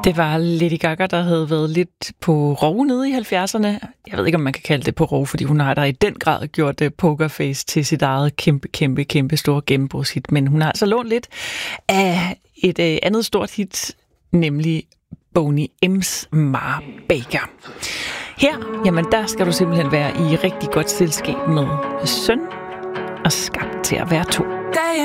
Det var Lady Gaga, der havde været lidt på rov nede i 70'erne. Jeg ved ikke, om man kan kalde det på rov, fordi hun har der i den grad gjort Pokerface til sit eget kæmpe store gennembrudshit. Men hun har altså lånt lidt af et andet stort hit, nemlig Boney M's Ma Baker. Her, jamen der skal du simpelthen være i rigtig godt selskab med søn og skabt til at være to. Day